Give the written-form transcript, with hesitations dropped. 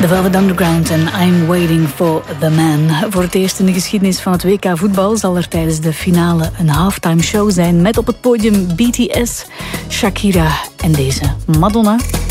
The Velvet Underground en I'm Waiting for the Man. Voor het eerst in de geschiedenis van het WK voetbal zal er tijdens de finale een halftime show zijn met op het podium BTS, Shakira en deze Madonna.